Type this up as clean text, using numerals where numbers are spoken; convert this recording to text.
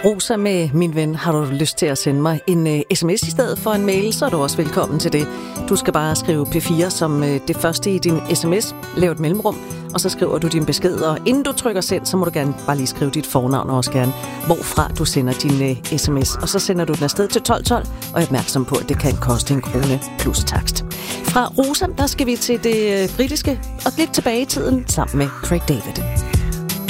Rosa med min ven, har du lyst til at sende mig en sms i stedet for en mail, så er du også velkommen til det. Du skal bare skrive P4 som det første i din sms, lav et mellemrum, og så skriver du din besked, og inden du trykker send, så må du gerne bare lige skrive dit fornavn og også gerne, hvorfra du sender din sms. Og så sender du den afsted til 1212, og er opmærksom på, at det kan koste 1 krone plus takst. Fra Rosa, der skal vi til det britiske og lidt tilbage i tiden sammen med Craig David.